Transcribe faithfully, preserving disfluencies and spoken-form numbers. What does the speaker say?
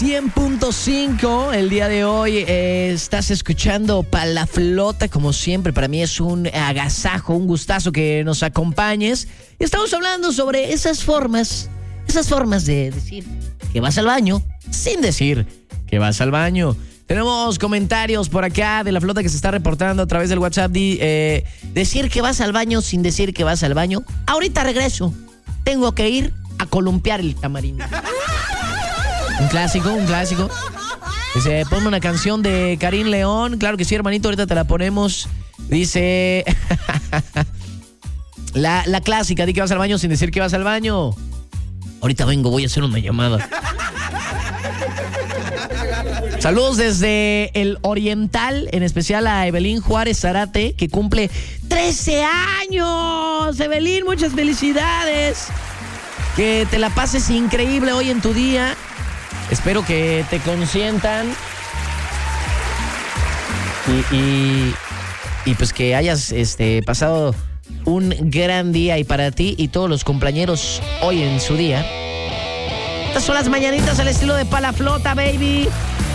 cien punto cinco. El día de hoy eh, estás escuchando Palaflota, como siempre. Para mí es un agasajo, un gustazo que nos acompañes. Y estamos hablando sobre esas formas, esas formas de decir que vas al baño sin decir que vas al baño. Tenemos comentarios por acá de la flota que se está reportando a través del WhatsApp. De, eh, decir que vas al baño sin decir que vas al baño. Ahorita regreso. Tengo que ir a columpiar el tamarindo. Un clásico, un clásico. Dice, ponme una canción de Karim León. Claro que sí, hermanito, ahorita te la ponemos. Dice, la, la clásica, di que vas al baño sin decir que vas al baño. Ahorita vengo, voy a hacer una llamada. Saludos desde el Oriental, en especial a Evelyn Juárez Zarate, que cumple trece años. Evelyn, muchas felicidades. Que te la pases increíble hoy en tu día. Espero que te consientan. Y, y, y pues que hayas este, pasado un gran día. Y para ti y todos los compañeros hoy en su día. Estas son las mañanitas al estilo de Palaflota, baby.